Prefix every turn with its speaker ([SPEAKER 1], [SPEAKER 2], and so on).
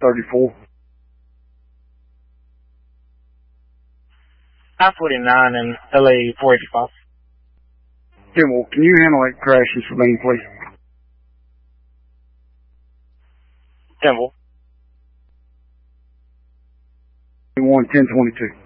[SPEAKER 1] 34.
[SPEAKER 2] I-49 and LA 485.
[SPEAKER 1] Well, can you handle that crashes for me, please?
[SPEAKER 2] Temple.
[SPEAKER 1] 1022.